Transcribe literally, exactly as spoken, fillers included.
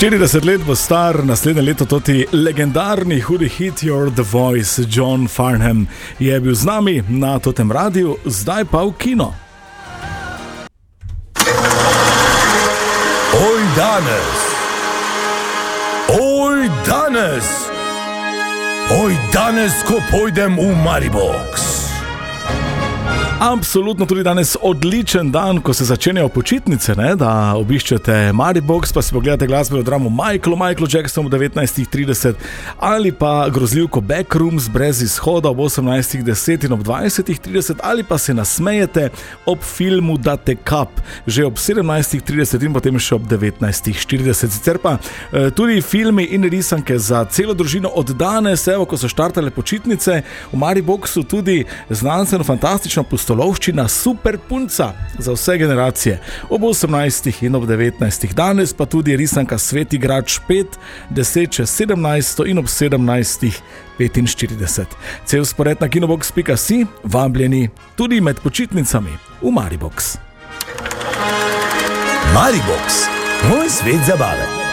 štirideset let bo star naslednje leto toti legendarni hudi hit You're the Voice. John Farnham je bil z nami na totem radiju, zdaj pa v kino. Oj danes, oj danes, oj danes, ko pojdem v Maribox. Absolutno tudi danes odličen dan, ko se začenjajo počitnice, ne? Da obiščete Maribox, pa si pogledate glasbeno dramo Michael, Michael Jackson ob devetnajstih trideset ali pa grozljivko Backrooms brez izhoda ob osemnajstih deset in ob dvajsetih trideset ali pa se nasmejete ob filmu Da te kap že ob sedemnajstih trideset in potem še ob devetnajstih štirideset. Sicer pa tudi filmi in risanke za celo družino od danes, evo, ko so štartale počitnice v Mariboxu, tudi znanstveno fantastična pustolovščina Super punca za vse generacije ob osemnajstih in ob devetnajstih. Danes pa tudi risanka Sveti Grač pet, deset čez sedemnajst in ob sedemnajstih petinštirideset. Cel spored na kinobox pika si, vabljeni tudi med počitnicami v Maribox. Maribox, moj svet zabave.